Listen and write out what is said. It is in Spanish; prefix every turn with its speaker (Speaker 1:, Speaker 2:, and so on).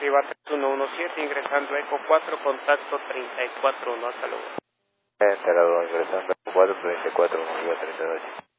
Speaker 1: arriba 3117, ingresando Eco 4, contacto 341, hasta luego.
Speaker 2: Instalado, ingresando Eco 4, 34, arriba 38.